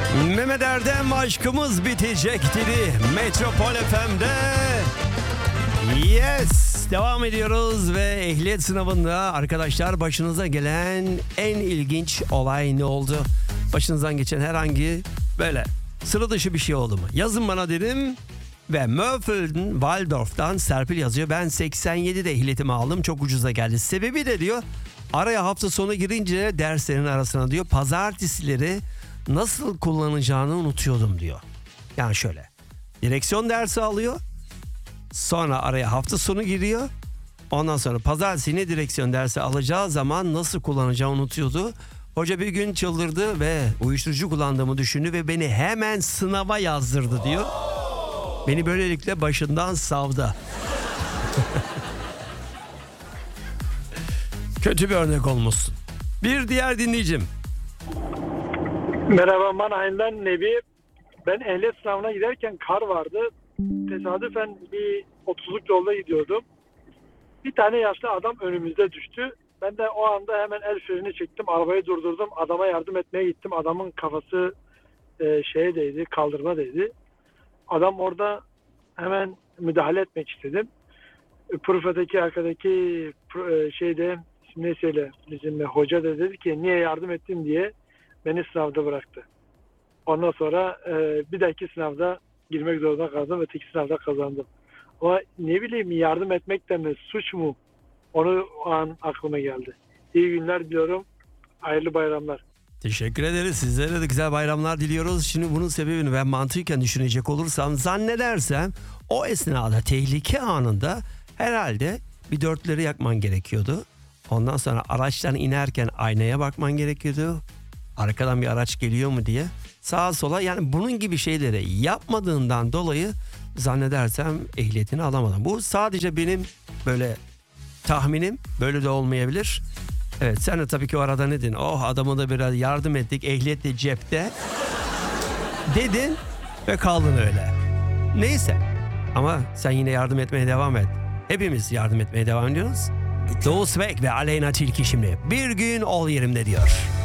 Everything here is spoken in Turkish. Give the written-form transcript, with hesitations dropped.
Mehmet Erdem aşkımız bitecek dedi Metropol FM'de. Yes, devam ediyoruz ve ehliyet sınavında arkadaşlar başınıza gelen en ilginç olay ne oldu? Başınızdan geçen herhangi böyle sıra dışı bir şey oldu mu? Yazın bana dedim. Ve Mörfeld'in Waldorf'tan Serpil yazıyor. Ben 87'de ehliyetimi aldım. Çok ucuza geldi. Sebebi de diyor, araya hafta sonu girince derslerin arasına diyor, pazartesileri nasıl kullanacağını unutuyordum diyor. Yani şöyle, direksiyon dersi alıyor. Sonra araya hafta sonu giriyor. Ondan sonra pazartesi yine direksiyon dersi alacağı zaman nasıl kullanacağını unutuyordu. Hoca bir gün çıldırdı ve uyuşturucu kullandığımı düşündü ve beni hemen sınava yazdırdı diyor. Beni böylelikle başından savdı. Kötü bir örnek olmuşsun. Bir diğer dinleyicim. Merhaba, Mannheim'den Nebi. Ben ehliyet sınavına giderken kar vardı. Tesadüfen bir 30'luk yolda gidiyordum. Bir tane yaşlı adam önümüzde düştü. Ben de o anda hemen el freni çektim. Arabayı durdurdum. Adama yardım etmeye gittim. Adamın kafası şeye değdi, kaldırma değdi. Adam orada hemen müdahale etmek istedim. Profa'daki arkadaki şeyde ne söyle bizim hoca da dedi ki niye yardım ettin diye beni sınavda bıraktı. Ondan sonra bir dahaki sınavda girmek zorunda kaldım. Öteki sınavda kazandım. Ama ne bileyim, yardım etmek de mi suç mu? Onu o an aklıma geldi. İyi günler diliyorum. Hayırlı bayramlar. Teşekkür ederiz. Sizlere de güzel bayramlar diliyoruz. Şimdi bunun sebebini ben mantıken düşünecek olursam zannedersem o esnada tehlike anında herhalde bir dörtleri yakman gerekiyordu. Ondan sonra araçtan inerken aynaya bakman gerekiyordu. Arkadan bir araç geliyor mu diye. Sağa sola, yani bunun gibi şeyleri yapmadığından dolayı zannedersem ehliyetini alamadım. Bu sadece benim böyle tahminim, böyle de olmayabilir. Evet, sen de tabii ki o arada ne dedin? Oh, adamı da biraz yardım ettik, ehliyet de cepte dedin ve kaldın öyle. Neyse, ama sen yine yardım etmeye devam et. Hepimiz yardım etmeye devam ediyoruz. Doğu Svek ve Aleyna Tilki şimdi bir gün ol yerimde diyor.